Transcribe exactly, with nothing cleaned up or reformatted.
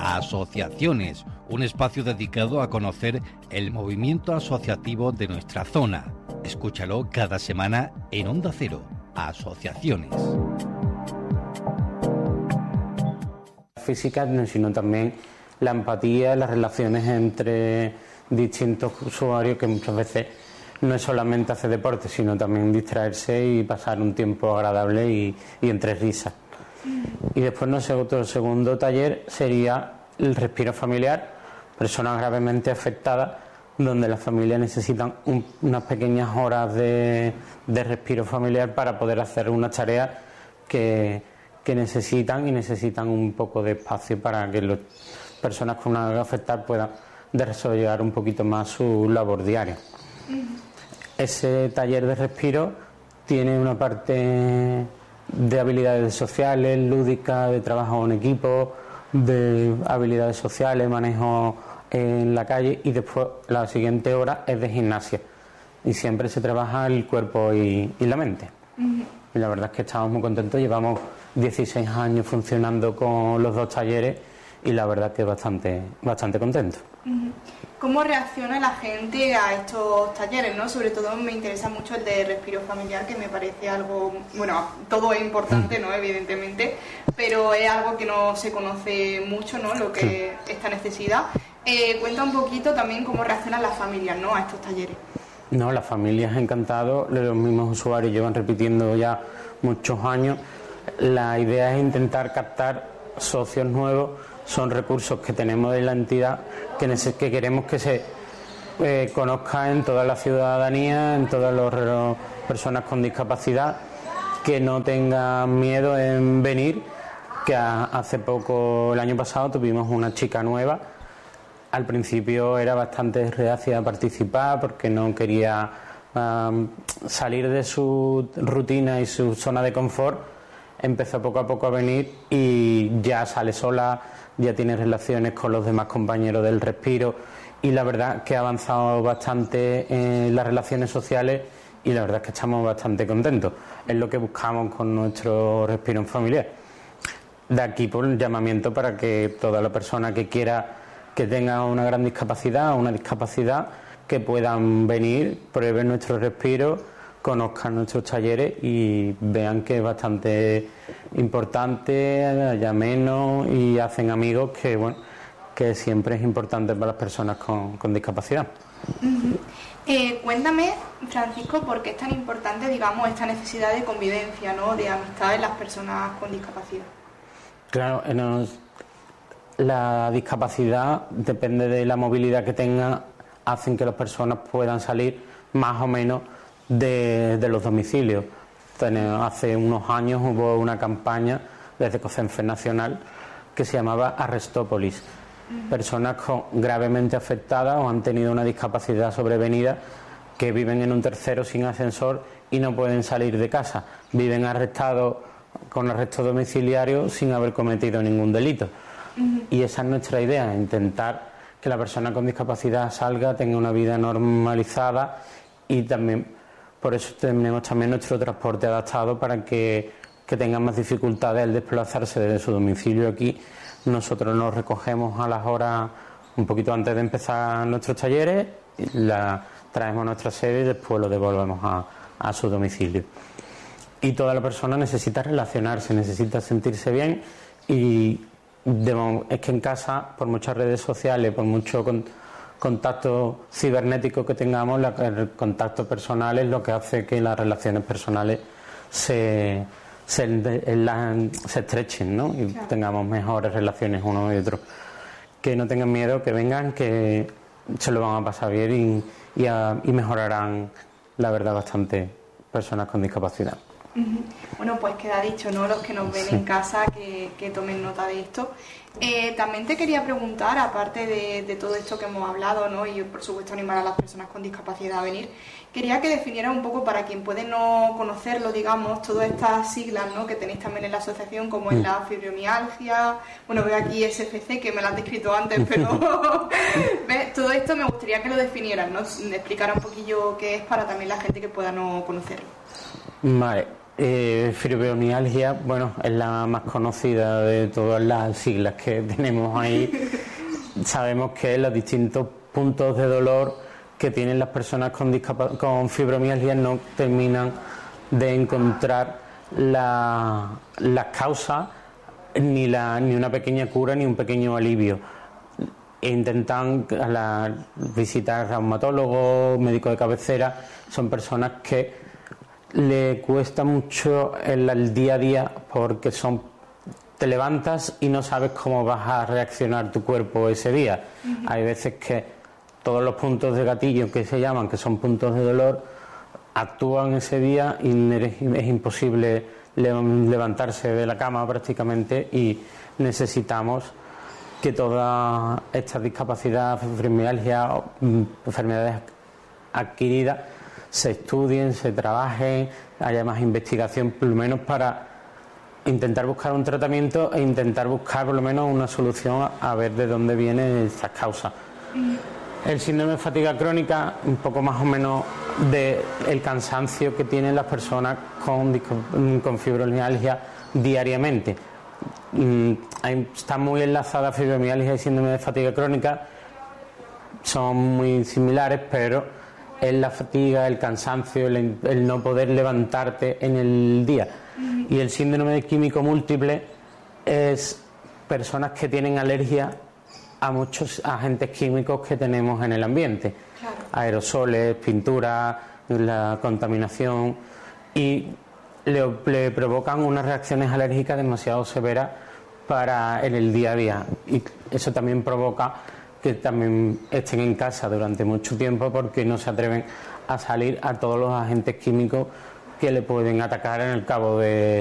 Asociaciones, un espacio dedicado a conocer el movimiento asociativo de nuestra zona. Escúchalo cada semana en Onda Cero. Asociaciones. Física, sino también la empatía, las relaciones entre distintos usuarios, que muchas veces no es solamente hacer deporte, sino también distraerse y pasar un tiempo agradable y, y entre risas. Y después, no sé, otro segundo taller sería el respiro familiar, personas gravemente afectadas, donde las familias necesitan un, unas pequeñas horas de, de respiro familiar para poder hacer unas tareas que, que necesitan y necesitan un poco de espacio para que las personas con una afectada puedan desarrollar un poquito más su labor diaria. Ese taller de respiro tiene una parte de habilidades sociales, lúdicas, de trabajo en equipo, de habilidades sociales, manejo en la calle, y después la siguiente hora es de gimnasia. Y siempre se trabaja el cuerpo y, y la mente. Uh-huh. Y la verdad es que estamos muy contentos, llevamos dieciséis años funcionando con los dos talleres y la verdad es que bastante, bastante contentos. Uh-huh. ¿Cómo reacciona la gente a estos talleres, ¿no? Sobre todo me interesa mucho el de respiro familiar, que me parece algo, bueno, todo es importante, ¿no? Evidentemente, pero es algo que no se conoce mucho, ¿no? Lo que sí. Esta necesidad. Eh, cuenta un poquito también cómo reaccionan las familias, ¿no? A estos talleres. No, las familias encantadas, los mismos usuarios llevan repitiendo ya muchos años. La idea es intentar captar socios nuevos. Son recursos que tenemos de la entidad que, neces- que queremos que se eh, conozca en toda la ciudadanía, en todas las personas con discapacidad, que no tengan miedo en venir, que a, hace poco, el año pasado, tuvimos una chica nueva. Al principio era bastante reacia a participar porque no quería um, salir de su rutina y su zona de confort. Empezó poco a poco a venir y ya sale sola, ya tiene relaciones con los demás compañeros del respiro, y la verdad que ha avanzado bastante en las relaciones sociales y la verdad es que estamos bastante contentos. Es lo que buscamos con nuestro respiro en familiar. De aquí por el llamamiento para que toda la persona que quiera, que tenga una gran discapacidad o una discapacidad, que puedan venir, prueben nuestro respiro, conozcan nuestros talleres y vean que es bastante importante, haya menos y hacen amigos, que bueno, que siempre es importante para las personas con, con discapacidad. Uh-huh. Eh, cuéntame, Francisco, por qué es tan importante, digamos, esta necesidad de convivencia, ¿no? De amistad en las personas con discapacidad. Claro, nos, la discapacidad, depende de la movilidad que tengan, hacen que las personas puedan salir más o menos De, de los domicilios. Hace unos años hubo una campaña desde COCENFE Nacional que se llamaba Arrestópolis. Personas con, gravemente afectadas o han tenido una discapacidad sobrevenida, que viven en un tercero sin ascensor y no pueden salir de casa. Viven arrestados con arresto domiciliario sin haber cometido ningún delito. Uh-huh. Y esa es nuestra idea, intentar que la persona con discapacidad salga, tenga una vida normalizada, y también por eso tenemos también nuestro transporte adaptado para que, que tengan más dificultades al desplazarse desde su domicilio aquí. Nosotros nos recogemos a las horas un poquito antes de empezar nuestros talleres, la traemos a nuestra sede y después lo devolvemos a, a su domicilio. Y toda la persona necesita relacionarse, necesita sentirse bien, y de, es que en casa, por muchas redes sociales, por mucho con, contacto cibernético que tengamos, la, el contacto personal es lo que hace que las relaciones personales se, se, la, se estrechen, ¿no? Y claro, tengamos mejores relaciones uno y otro. Que no tengan miedo, que vengan, que se lo van a pasar bien y, y, a, y mejorarán, la verdad, bastante personas con discapacidad. Uh-huh. Bueno, pues queda dicho, ¿no? Los que nos ven sí. en casa, que, que tomen nota de esto. Eh, también te quería preguntar, aparte de, de todo esto que hemos hablado, ¿no? Y por supuesto animar a las personas con discapacidad a venir, quería que definieras un poco, para quien puede no conocerlo, digamos, todas estas siglas, ¿no? Que tenéis también en la asociación, como es la fibromialgia, bueno, veo aquí S F C, que me lo has descrito antes, pero ¿ves? Todo esto me gustaría que lo definieras, ¿no? Explicara un poquillo qué es, para también la gente que pueda no conocerlo. Vale, Eh, fibromialgia, bueno, es la más conocida de todas las siglas que tenemos ahí. Sabemos que los distintos puntos de dolor que tienen las personas con, discapa- con fibromialgia no terminan de encontrar la, las causas, ni, la, ni una pequeña cura, ni un pequeño alivio. E intentan a la, visitar reumatólogos, médicos de cabecera. Son personas que le cuesta mucho el, el día a día, porque son te levantas y no sabes cómo vas a reaccionar tu cuerpo ese día. Uh-huh. Hay veces que todos los puntos de gatillo que se llaman, que son puntos de dolor, actúan ese día y es imposible levantarse de la cama prácticamente, y necesitamos que toda esta discapacidad, fibromialgia, enfermedades adquiridas, se estudien, se trabajen, haya más investigación, por lo menos para intentar buscar un tratamiento e intentar buscar por lo menos una solución a, a ver de dónde vienen estas causas. El síndrome de fatiga crónica, un poco más o menos de el cansancio que tienen las personas con, con fibromialgia diariamente. Está muy enlazada fibromialgia y síndrome de fatiga crónica, son muy similares, pero es la fatiga, el cansancio, el, el no poder levantarte en el día. Uh-huh. Y el síndrome de químico múltiple es personas que tienen alergia a muchos agentes químicos que tenemos en el ambiente. Claro. Aerosoles, pintura, la contaminación, y le, le provocan unas reacciones alérgicas demasiado severas para en el día a día. Y eso también provoca que también estén en casa durante mucho tiempo, porque no se atreven a salir a todos los agentes químicos que le pueden atacar en el cabo de